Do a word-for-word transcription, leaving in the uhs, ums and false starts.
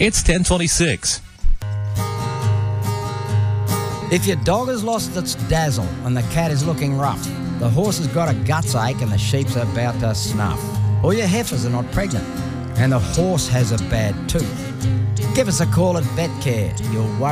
It's ten twenty-six. If your dog has lost its dazzle and the cat is looking rough, the horse has got a guts ache and the sheep's about to snuff, or your heifers are not pregnant and the horse has a bad tooth, give us a call at VetCare. You'll worry